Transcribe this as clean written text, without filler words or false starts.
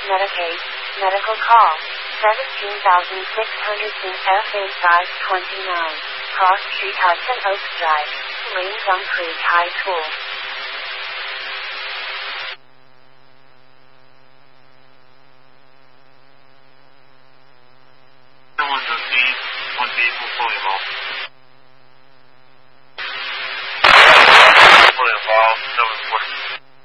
Medicaid, medical call, 17,600 in FA 529, Cross Street Hudson Oaks Drive, Lane Gum Creek High School. 1 vehicle fully involved.